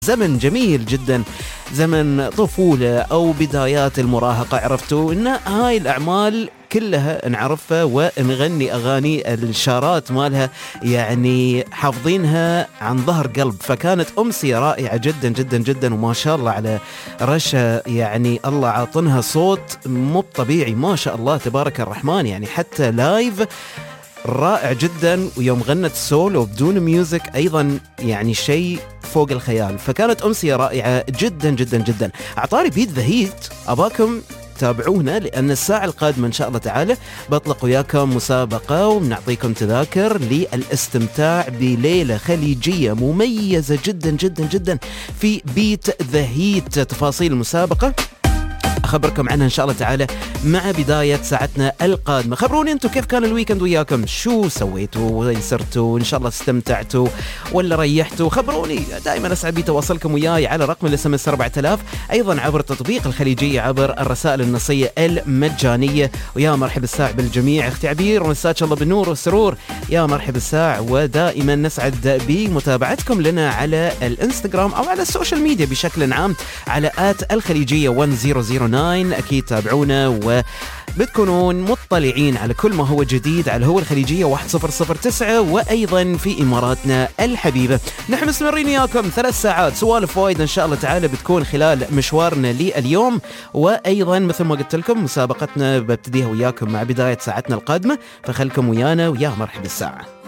زمن جميل جدا، زمن طفولة أو بدايات المراهقة. عرفتوا إن هاي الأعمال كلها نعرفها ونغني أغاني الشارات مالها، يعني حافظينها عن ظهر قلب. فكانت أمسية رائعة جدا جدا جدا، وما شاء الله على رشا، يعني الله عاطنها صوت مو طبيعي ما شاء الله تبارك الرحمن، يعني حتى لايف رائع جدا، ويوم غنت سولو بدون ميوزك أيضا يعني شيء فوق الخيال. فكانت أمسية رائعة جدا جدا جدا. أعطاري بيت ذا هيت، أباكم تابعونا لأن الساعة القادمة إن شاء الله تعالى بطلق وياكم مسابقة ونعطيكم تذاكر للاستمتاع بليلة خليجية مميزة جدا جدا جدا في بيت ذا هيت. تفاصيل المسابقة أخبركم عنها إن شاء الله تعالى مع بداية ساعتنا القادمة. خبروني أنتم كيف كان الويكند وياكم، شو سويتوا، وين سرتوا، إن شاء الله استمتعتوا ولا ريحتوا. خبروني، دائما أسعد بتواصلكم وياي على رقم الSMS 4000، أيضا عبر تطبيق الخليجية عبر الرسائل النصية المجانية. ويا مرحب الساع بالجميع. اختي عبير، ومساك الله بالنور والسرور، يا مرحب الساع. ودائما نسعد بمتابعتكم لنا على الانستغرام أو على السوشيال ميديا بشكل عام على @الخليجية 1009. أكيد تابعونا وبتكونون مطلعين على كل ما هو جديد على هو الخليجية 1009، وأيضا في إماراتنا الحبيبة. نحن مستمرين وياكم 3 ساعات سوالف وايد إن شاء الله تعالى بتكون خلال مشوارنا لليوم. وأيضا مثل ما قلت لكم مسابقتنا ببتديها وياكم مع بداية ساعتنا القادمة، فخلكم ويانا ويا مرحب الساعة.